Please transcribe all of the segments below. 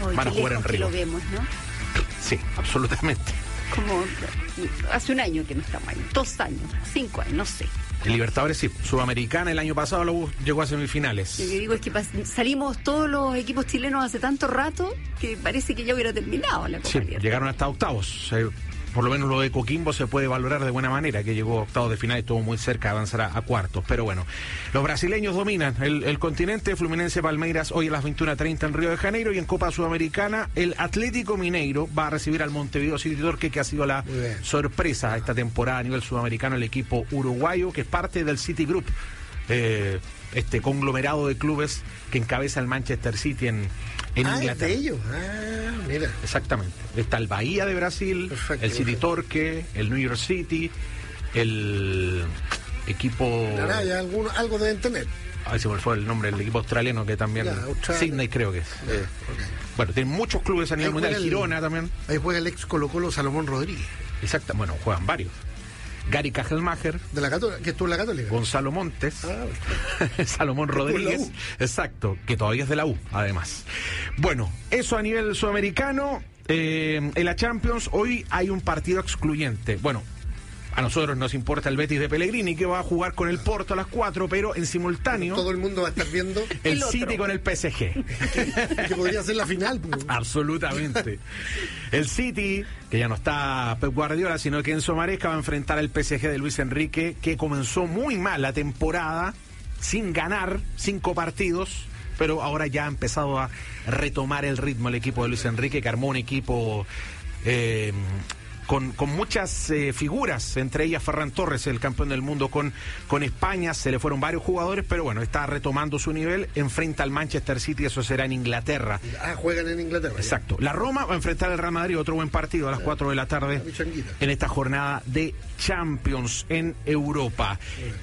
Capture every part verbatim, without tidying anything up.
Hoy, van a jugar en Río. Lo vemos, ¿no? Sí, absolutamente. Como hace un año que no estamos ahí, dos años, cinco años, no sé. El Libertadores sí, Sudamericana el año pasado lo llegó a semifinales. Lo que digo es que salimos todos los equipos chilenos hace tanto rato que parece que ya hubiera terminado la Copa Sí, Libertadores. Llegaron hasta octavos. Eh, por lo menos lo de Coquimbo se puede valorar de buena manera, que llegó a octavos de final y estuvo muy cerca de avanzar a, a cuartos. Pero bueno, los brasileños dominan el, el continente. Fluminense Palmeiras hoy a las veintiuna treinta en Río de Janeiro, y en Copa Sudamericana el Atlético Mineiro va a recibir al Montevideo City Torque, que ha sido la sorpresa esta temporada a nivel sudamericano, el equipo uruguayo, que es parte del City Group, eh, este conglomerado de clubes que encabeza el Manchester City en En ah, Inglaterra. ¿Es de ellos? Ah, mira. Exactamente. Está el Bahía de Brasil, perfecto, el City perfecto. Torque, el New York City, el equipo... Naraya, alguno, algo deben tener. Ay, se me fue el nombre del equipo australiano que también... Ya, Sydney creo que es. Ya, Eh, okay. Bueno, tienen muchos clubes a nivel Ahí mundial. juega el- Girona también. Ahí juega el ex Colo Colo Salomón Rodríguez, Exacto. Bueno, juegan varios. Gary Cajelmacher, de la Católica, que estuvo en la Católica. Gonzalo Montes, Ah, Salomón estuvo en la Rodríguez, U. exacto, que todavía es de la U, además. Bueno, eso a nivel sudamericano. Eh, en la Champions hoy hay un partido excluyente. Bueno, a nosotros nos importa el Betis de Pellegrini, que va a jugar con el Porto a las cuatro, pero en simultáneo todo el mundo va a estar viendo el, el otro. City con el P S G. que podría ser la final. pues. Absolutamente. El City, que ya no está Pep Guardiola, sino que Enzo Maresca, va a enfrentar al P S G de Luis Enrique, que comenzó muy mal la temporada, sin ganar, cinco partidos, pero ahora ya ha empezado a retomar el ritmo el equipo de Luis Enrique, que armó un equipo eh, con, con muchas eh, figuras, entre ellas Ferran Torres, el campeón del mundo con, con España. Se le fueron varios jugadores, pero bueno, está retomando su nivel. Enfrenta al Manchester City, eso será en Inglaterra. Ah, juegan en Inglaterra. ya. Exacto. La Roma va a enfrentar al Real Madrid, otro buen partido a las cuatro de la tarde La pichanguita. en esta jornada de Champions en Europa.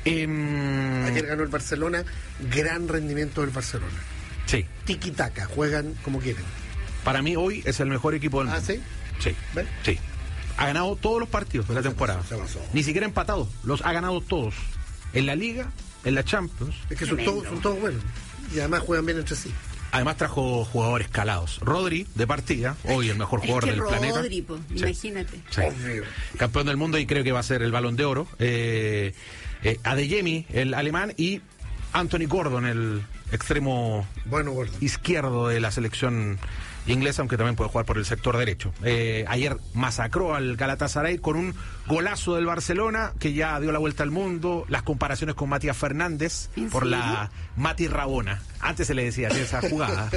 Em, Ayer ganó el Barcelona, gran rendimiento del Barcelona. sí, Tiki-taka, juegan como quieren. para mí hoy es el mejor equipo del Ah, mundo. ¿sí? Sí, ¿Ves? sí. Ha ganado todos los partidos de la Se temporada. pasó, se pasó. Ni siquiera empatados, los ha ganado todos. En la Liga, en la Champions. Es que son Tremendo. todos, son todos buenos. Y además juegan bien entre sí. Además trajo jugadores calados. Rodri, de partida, hoy el mejor jugador es que del Rodri, planeta. po, Sí. imagínate. Sí. Obvio. Campeón del mundo y creo que va a ser el Balón de Oro. Eh, eh, Adeyemi, el alemán, y Anthony Gordon, el extremo Bueno, gordo. izquierdo de la selección inglesa, aunque también puede jugar por el sector derecho. Eh, ayer masacró al Galatasaray con un golazo del Barcelona, que ya dio la vuelta al mundo. Las comparaciones con Matías Fernández ¿En por serio? la Mati Rabona. Antes se le decía así esa jugada.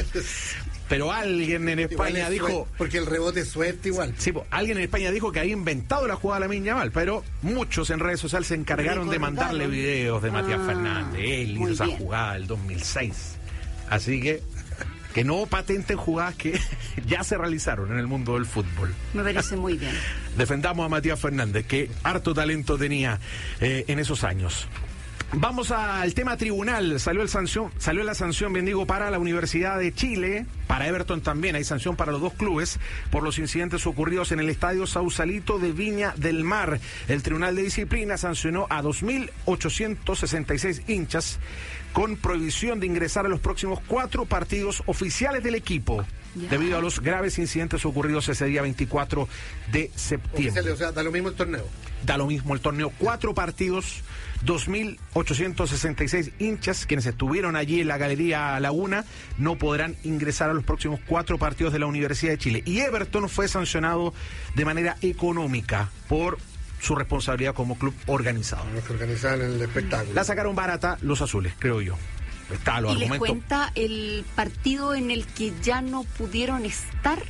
Pero alguien en Igual España es dijo... suerte, porque el rebote es suerte igual. Sí, po, alguien en España dijo que había inventado la jugada de Lamine Yamal, pero muchos en redes sociales se encargaron de Recordaron. mandarle videos de Matías Ah, Fernández. Él hizo muy esa bien. jugada del dos mil seis. Así que que no patenten jugadas que ya se realizaron en el mundo del fútbol. Me parece muy bien. Defendamos a Matías Fernández, que harto talento tenía eh, en esos años. Vamos al tema tribunal. Salió el sanción, salió la sanción, bien digo, para la Universidad de Chile, para Everton también. Hay sanción para los dos clubes por los incidentes ocurridos en el Estadio Sausalito de Viña del Mar. El Tribunal de Disciplina sancionó a dos mil ochocientos sesenta y seis hinchas con prohibición de ingresar a los próximos cuatro partidos oficiales del equipo, Ya. debido a los graves incidentes ocurridos ese día veinticuatro de septiembre. Oficiales, o sea, da lo mismo el torneo. Da lo mismo el torneo, cuatro partidos, dos mil ochocientos sesenta y seis hinchas, quienes estuvieron allí en la Galería Laguna, no podrán ingresar a los próximos cuatro partidos de la Universidad de Chile. Y Everton fue sancionado de manera económica por su responsabilidad como club organizado. Los que organizaban el espectáculo. La sacaron barata los azules, creo yo. Está los ¿Y les argumentos. cuenta el partido en el que ya no pudieron estar?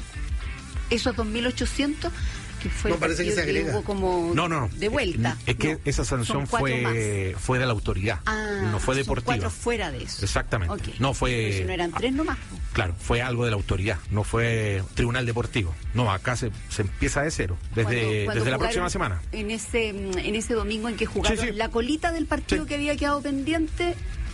Esos dos mil ochocientos, que fue No, el parece que partido se agrega. hubo como No, no, no. de vuelta. Es que No, esa sanción son cuatro fue, más. fue de la autoridad, Ah, no fue son deportiva. cuatro fuera de eso. Exactamente. Ok. No fue. Pero si no eran tres nomás. po. Claro, fue algo de la autoridad, no fue tribunal deportivo. No, acá se, se empieza de cero, desde, Cuando- cuando desde la jugaron próxima semana. En ese, en ese domingo en que jugaron Sí, sí. la colita del partido Sí. que había quedado pendiente,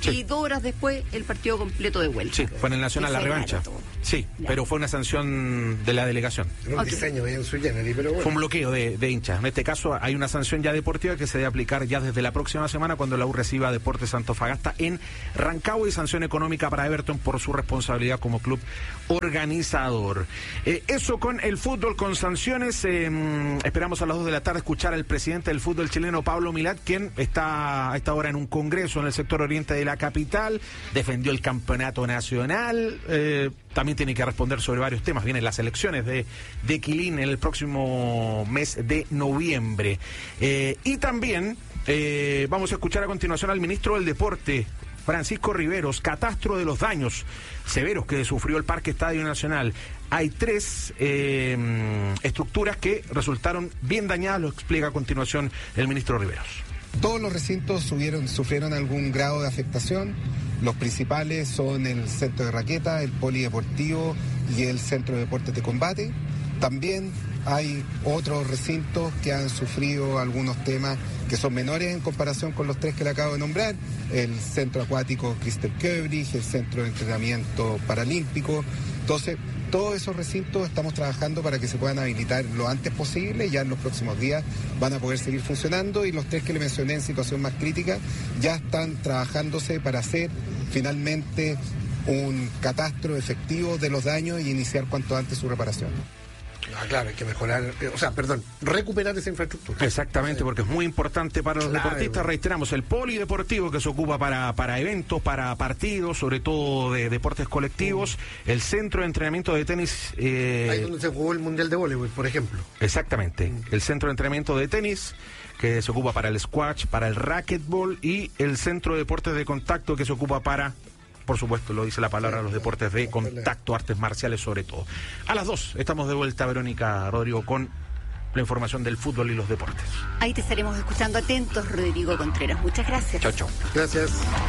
Sí. Y dos horas después el partido completo de vuelta. Sí, fue en el Nacional la Ese revancha. era todo. Sí, Ya. pero fue una sanción de la delegación. Era un Ok. diseño bien su generis, pero bueno. Fue un bloqueo de, de hinchas. En este caso hay una sanción ya deportiva que se debe aplicar ya desde la próxima semana cuando la U reciba a Deportes Antofagasta en Rancagua, y sanción económica para Everton por su responsabilidad como club organizador. Eh, eso con el fútbol, con sanciones. Eh, esperamos a las dos de la tarde escuchar al presidente del fútbol chileno, Pablo Milat, quien está a esta hora en un congreso en el sector oriente de la capital. Defendió el campeonato nacional. Eh, también tiene que responder sobre varios temas. Vienen las elecciones de, de Quilín en el próximo mes de noviembre. Eh, y también eh, vamos a escuchar a continuación al ministro del Deporte, Francisco Riveros, catastro de los daños severos que sufrió el Parque Estadio Nacional. Hay tres eh, estructuras que resultaron bien dañadas, lo explica a continuación el ministro Riveros. Todos los recintos subieron, sufrieron algún grado de afectación. Los principales son el centro de raqueta, el polideportivo y el centro de deportes de combate. También hay otros recintos que han sufrido algunos temas que son menores en comparación con los tres que le acabo de nombrar. El centro acuático Christel Köbrich, el centro de entrenamiento paralímpico. Entonces, todos esos recintos estamos trabajando para que se puedan habilitar lo antes posible. Ya en los próximos días van a poder seguir funcionando, y los tres que le mencioné en situación más crítica ya están trabajándose para hacer finalmente un catastro efectivo de los daños y iniciar cuanto antes su reparación. Ah, claro, hay que mejorar, eh, o sea, perdón, recuperar esa infraestructura. Exactamente, porque es muy importante para los Clave, deportistas. bueno. Reiteramos, el polideportivo que se ocupa para, para eventos, para partidos, sobre todo de deportes colectivos. El centro de entrenamiento de tenis. eh, Ahí donde se jugó el Mundial de Voleibol, por ejemplo. Exactamente. El centro de entrenamiento de tenis, que se ocupa para el squash, para el racquetball, y el centro de deportes de contacto, que se ocupa para, por supuesto, lo dice la palabra, los deportes de contacto, artes marciales sobre todo. A las dos estamos de vuelta, Verónica, Rodrigo, con la información del fútbol y los deportes. Ahí te estaremos escuchando atentos, Rodrigo Contreras. Muchas gracias. Chao, chao. Gracias.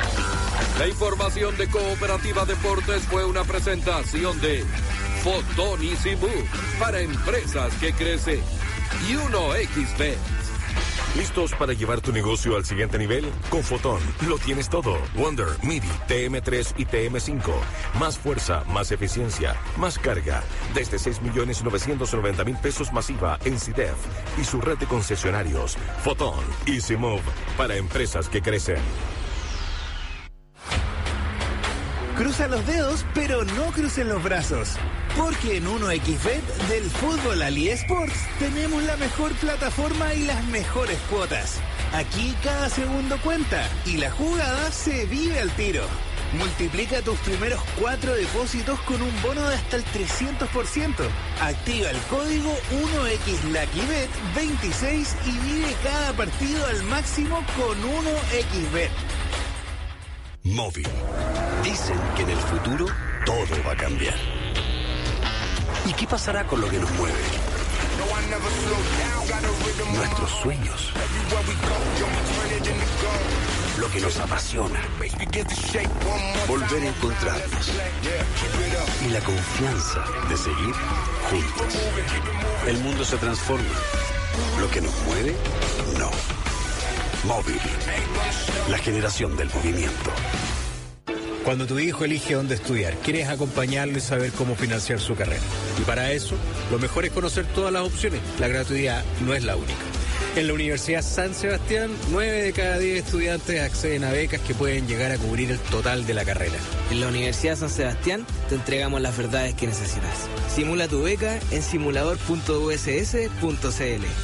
La información de Cooperativa Deportes fue una presentación de Fotón y Simú para empresas que crecen y uno X B. ¿Listos para llevar tu negocio al siguiente nivel? Con Fotón lo tienes todo. Wonder, MIDI, T M tres y T M cinco. Más fuerza, más eficiencia, más carga. Desde seis millones novecientos noventa mil pesos masiva en C I D E F y su red de concesionarios. Fotón, Easy Move, para empresas que crecen. Cruza los dedos, pero no crucen los brazos. Porque en uno equis bet del fútbol al eSports tenemos la mejor plataforma y las mejores cuotas. Aquí cada segundo cuenta y la jugada se vive al tiro. Multiplica tus primeros cuatro depósitos con un bono de hasta el trescientos por ciento. Activa el código uno equis Lucky Bet veintiséis y vive cada partido al máximo con uno equis bet. Móvil. Dicen que en el futuro todo va a cambiar. ¿Y qué pasará con lo que nos mueve? Nuestros sueños. Lo que nos apasiona. Volver a encontrarnos. Y la confianza de seguir juntos. El mundo se transforma. Lo que nos mueve, no. Móvil. La generación del movimiento. Cuando tu hijo elige dónde estudiar, quieres acompañarlo y saber cómo financiar su carrera. Y para eso, lo mejor es conocer todas las opciones. La gratuidad no es la única. En la Universidad San Sebastián, nueve de cada diez estudiantes acceden a becas que pueden llegar a cubrir el total de la carrera. En la Universidad San Sebastián te entregamos las verdades que necesitas. Simula tu beca en simulador punto u s s punto c l.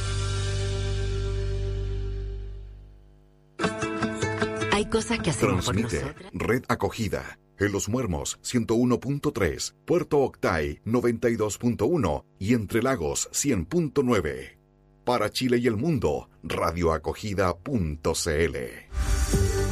Hay cosas que hacemos por Transmite nosotras. Red Acogida en Los Muermos ciento uno punto tres, Puerto Octay noventa y dos punto uno y Entre Lagos cien punto nueve. Para Chile y el mundo, radioacogida punto c l.